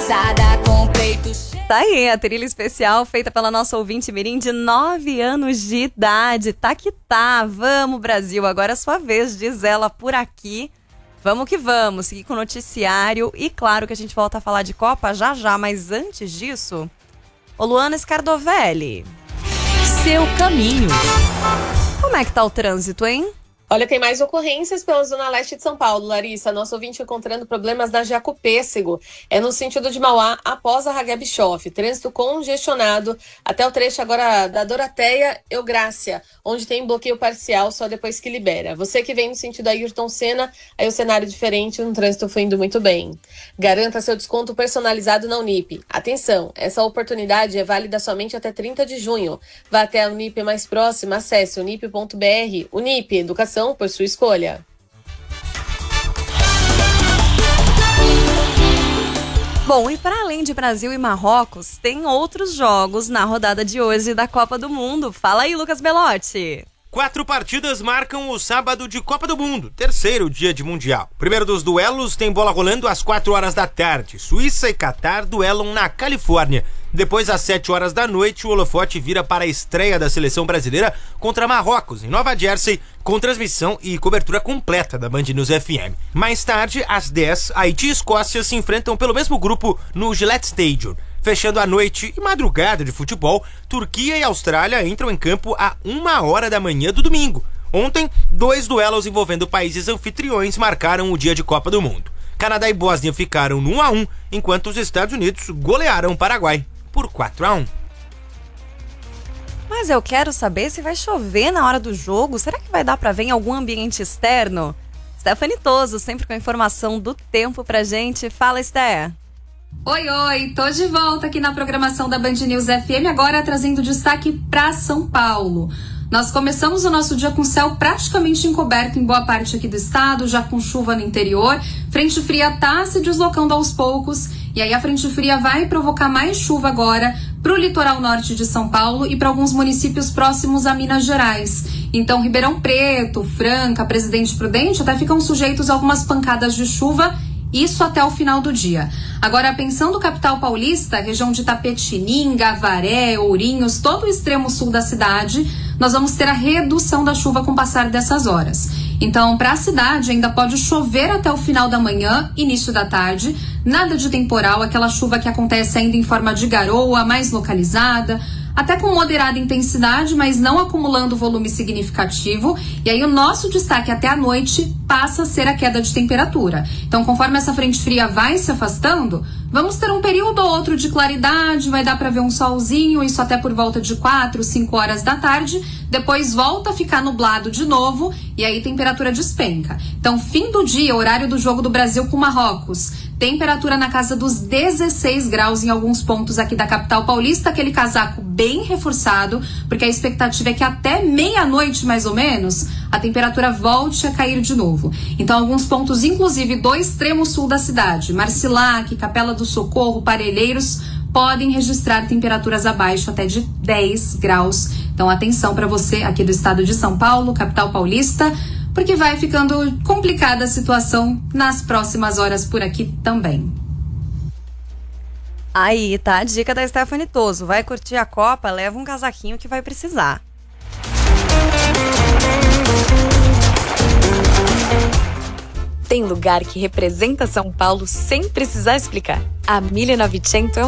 Calçada com peito cheio. Tá aí a trilha especial feita pela nossa ouvinte mirim de 9 anos de idade. Tá que tá, vamos Brasil, agora é sua vez, diz ela por aqui. Vamos que vamos, seguir com o noticiário e claro que a gente volta a falar de Copa já já, mas antes disso, ô Luana Scardovelli, seu caminho. Como é que tá o trânsito, hein? Olha, tem mais ocorrências pela zona leste de São Paulo, Larissa. Nosso ouvinte encontrando problemas na Jacopêssego. É no sentido de Mauá, após a Ragué Bischoff. Trânsito congestionado até o trecho agora da Doroteia Eugrácia, onde tem bloqueio parcial só depois que libera. Você que vem no sentido Ayrton Senna, aí o cenário diferente, um trânsito fluindo muito bem. Garanta seu desconto personalizado na Unip. Atenção, essa oportunidade é válida somente até 30 de junho. Vá até a Unip mais próxima, acesse unip.br. Unip, educação por sua escolha. Bom, e para além de Brasil e Marrocos, tem outros jogos na rodada de hoje da Copa do Mundo. Fala aí, Lucas Belotti. 4 partidas marcam o sábado de Copa do Mundo, terceiro dia de Mundial. Primeiro dos duelos tem bola rolando às 4 horas da tarde. Suíça e Catar duelam na Califórnia. Depois, às 7 horas da noite, o holofote vira para a estreia da seleção brasileira contra Marrocos, em Nova Jersey, com transmissão e cobertura completa da Band News FM. Mais tarde, às 10, Haiti e Escócia se enfrentam pelo mesmo grupo no Gillette Stadium. Fechando a noite e madrugada de futebol, Turquia e Austrália entram em campo a 1h da manhã do domingo. Ontem, 2 duelos envolvendo países anfitriões marcaram o dia de Copa do Mundo. Canadá e Bósnia ficaram no 1-1, enquanto os Estados Unidos golearam o Paraguai por 4-1. Mas eu quero saber se vai chover na hora do jogo. Será que vai dar pra ver em algum ambiente externo? Stephanie Toso, sempre com a informação do tempo pra gente. Fala, Sté. Oi, tô de volta aqui na programação da Band News FM, agora trazendo destaque para São Paulo. Nós começamos o nosso dia com céu praticamente encoberto em boa parte aqui do estado, já com chuva no interior. Frente fria tá se deslocando aos poucos e aí a frente fria vai provocar mais chuva agora para o litoral norte de São Paulo e para alguns municípios próximos a Minas Gerais. Então, Ribeirão Preto, Franca, Presidente Prudente até ficam sujeitos a algumas pancadas de chuva. Isso até o final do dia. Agora, pensando capital paulista, região de Tapetininga, Avaré, Ourinhos, todo o extremo sul da cidade, nós vamos ter a redução da chuva com o passar dessas horas. Então, para a cidade, ainda pode chover até o final da manhã, início da tarde, nada de temporal, aquela chuva que acontece ainda em forma de garoa, mais localizada, até com moderada intensidade, mas não acumulando volume significativo. E aí o nosso destaque até a noite passa a ser a queda de temperatura. Então, conforme essa frente fria vai se afastando, vamos ter um período ou outro de claridade, vai dar para ver um solzinho, isso até por volta de 4, 5 horas da tarde. Depois volta a ficar nublado de novo e aí temperatura despenca. Então, fim do dia, horário do jogo do Brasil com Marrocos. Temperatura na casa dos 16 graus em alguns pontos aqui da capital paulista, aquele casaco bem reforçado, porque a expectativa é que até meia-noite, mais ou menos, a temperatura volte a cair de novo. Então, alguns pontos, inclusive do extremo sul da cidade, Marcilac, Capela do Socorro, Parelheiros, podem registrar temperaturas abaixo até de 10 graus. Então, atenção para você aqui do estado de São Paulo, capital paulista, porque vai ficando complicada a situação nas próximas horas por aqui também. Aí, tá a dica da Stephanie Toso. Vai curtir a Copa, leva um casaquinho que vai precisar. Tem lugar que representa São Paulo sem precisar explicar. A 1900 é